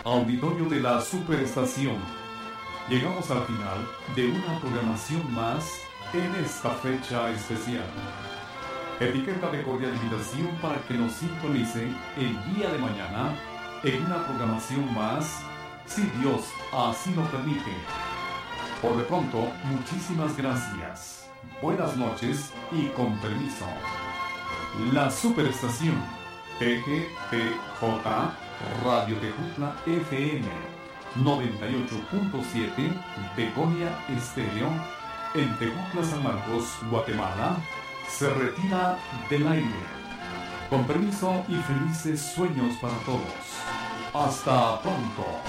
Auditorio de la Superestación. Llegamos al final de una programación más en esta fecha especial. Etiqueta de cordial invitación para que nos sintonicen el día de mañana en una programación más, si Dios así lo permite. Por de pronto, muchísimas gracias. Buenas noches y con permiso. La Superestación TGTJ Radio Tejutla FM 98.7 Begonia Estéreo en Tejutla, San Marcos, Guatemala, se retira del aire. Con permiso y felices sueños para todos. Hasta pronto.